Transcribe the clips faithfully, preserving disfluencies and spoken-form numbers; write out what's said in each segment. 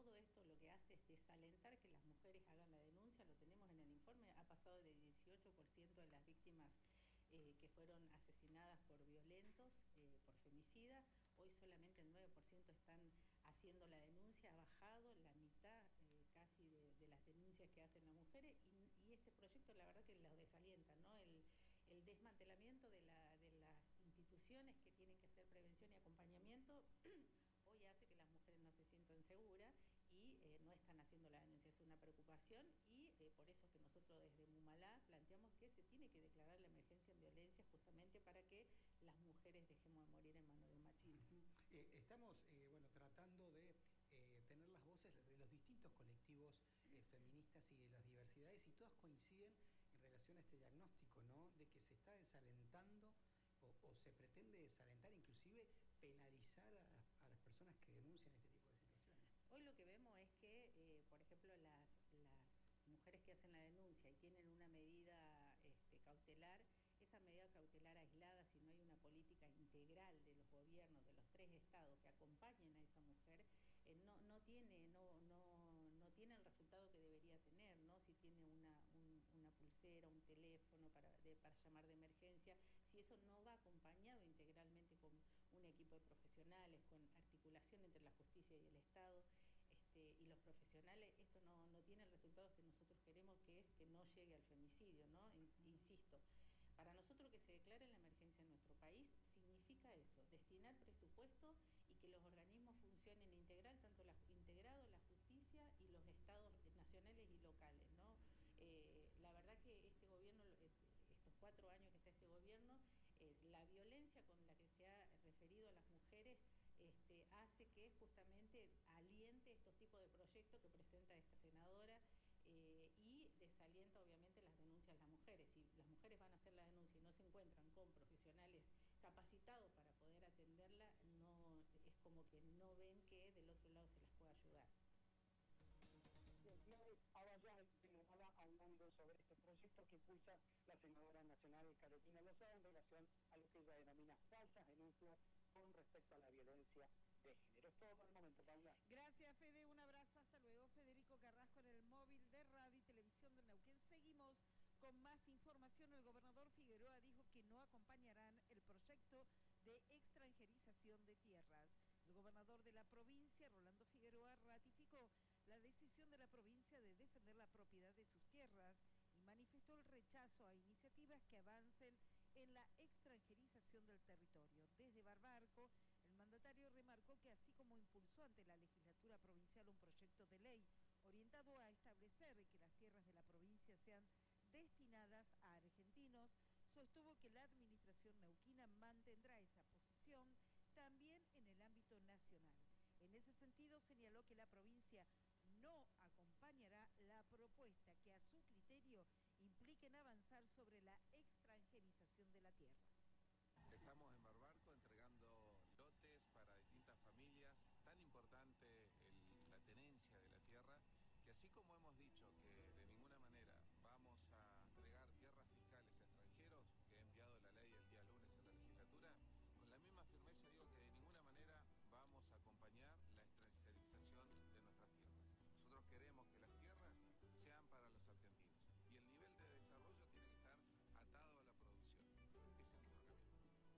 todo esto lo que hace es desalentar que las mujeres hagan la denuncia, lo tenemos en el informe, ha pasado de dieciocho por ciento de las víctimas eh, que fueron asesinadas por violentos, eh, por femicida, hoy solamente el nueve por ciento están haciendo la denuncia, ha bajado la mitad eh, casi de, de las denuncias que hacen las mujeres y, y este proyecto la verdad que los desalienta, ¿no? El, el desmantelamiento de, la, de las instituciones que tienen que hacer prevención y acompañamiento hoy hace que las mujeres no se sientan seguras y eh, no están haciendo la denuncia. Es una preocupación y eh, por eso que nosotros desde Mumalá planteamos que se tiene que declarar la emergencia en violencia justamente para que las mujeres dejemos de morir en manos de machistas. Uh-huh. eh, estamos eh, bueno, tratando de eh, tener las voces de los distintos colectivos eh, feministas y de las diversidades y todas coinciden en relación a este diagnóstico, ¿no? De que se está desalentando o, o se pretende desalentar, inclusive penalizar a, a las personas que denuncian este tipo de situaciones. Hoy lo que vemos es que, eh, por ejemplo, las, las mujeres que hacen la denuncia y tienen una medida este, cautelar, esa medida cautelar aislada, si no hay una política integral de los gobiernos de los tres estados que acompañen a esa mujer, eh, no, no, tiene, no, no, no tiene el resultado que debería tener, ¿no? Si tiene una, un, una pulsera, un teléfono para, de, para llamar de emergencia, si eso no va acompañado integralmente con un equipo de profesionales, con articulación entre la justicia y el Estado, Este, y los profesionales, esto no, no tiene el resultado que nosotros queremos, que es que no llegue al femicidio, ¿no? Insisto, para nosotros que se declare la emergencia en nuestro país significa eso, destinar presupuesto y que los organismos funcionen integral, tanto la, integrado la justicia y los estados nacionales y locales, ¿no? Eh, la verdad que este gobierno, estos cuatro años que está este gobierno, eh, la violencia con la que se ha referido a las mujeres Este, hace que justamente aliente estos tipos de proyectos que presenta esta senadora eh, y desalienta obviamente las denuncias a las mujeres. Si las mujeres van a hacer la denuncia y no se encuentran con profesionales capacitados para poder atenderla, no, es como que no ven que del otro lado se las pueda ayudar. Ahora ya estaba hablando sobre este proyecto que impulsa la senadora nacional Carolina Lozada en relación a lo que ella denomina falsas denuncias con respecto a la violencia de género. Es todo por el momento, Paula. Gracias, Fede. Un abrazo. Hasta luego. Federico Carrasco en el móvil de Radio y Televisión de Neuquén. Seguimos con más información. El gobernador Figueroa dijo que no acompañarán el proyecto de extranjerización de tierras. El gobernador de la provincia, Rolando Figueroa, ratificó la decisión de la provincia de defender la propiedad de sus tierras y manifestó el rechazo a iniciativas que avancen en la extranjerización del territorio. Desde Barbarco, el mandatario remarcó que así como impulsó ante la legislatura provincial un proyecto de ley orientado a establecer que las tierras de la provincia sean destinadas a argentinos, sostuvo que la administración neuquina mantendrá esa posición también en el ámbito nacional. En ese sentido, señaló que la provincia no acompañará la propuesta que a su criterio impliquen avanzar sobre la extranjerización de la tierra. Estamos en Barbarco entregando lotes para distintas familias, tan importante el, la tenencia de la tierra, que así como hemos dicho que de ninguna manera vamos a entregar tierras fiscales a extranjeros, que ha enviado la ley el día lunes en la legislatura, con la misma firmeza digo que de ninguna manera vamos a acompañar la extranjerización de nuestras tierras. Nosotros queremos que las tierras sean para los argentinos y el nivel de desarrollo tiene que estar atado a la producción. Ese es nuestro camino.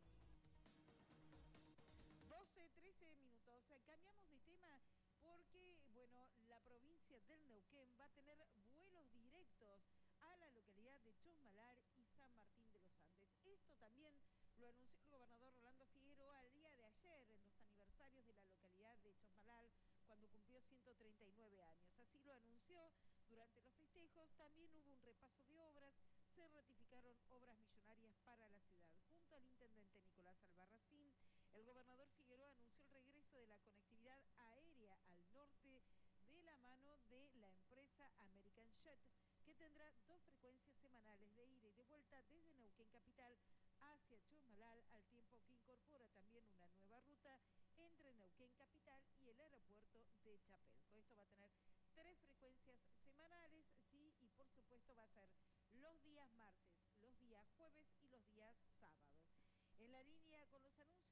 doce, trece minutos. Cambiamos de tema porque, bueno, la provincia del Neuquén va a tener vuelos directos a la localidad de Chosmalal y San Martín de los Andes. Esto también lo anunció el gobernador Rolando Figueroa al día de ayer en los aniversarios de la localidad de Chosmalal, cuando cumplió ciento treinta y nueve años. Así lo anunció durante los festejos. También hubo un repaso de obras, se ratificaron obras millonarias para la ciudad. Junto al intendente Nicolás Albarracín, el gobernador Figueroa anunció el regreso de la conectividad aérea al norte de la mano de la empresa American Jet, que tendrá dos frecuencias semanales de ida y de vuelta desde Neuquén Capital hacia Chosmalal, al tiempo que incorpora también una nueva ruta entre Neuquén Capital y el aeropuerto de Chapelco. Esto va a tener tres frecuencias semanales, sí, y por supuesto va a ser los días martes, los días jueves y los días sábados. En la línea con los anuncios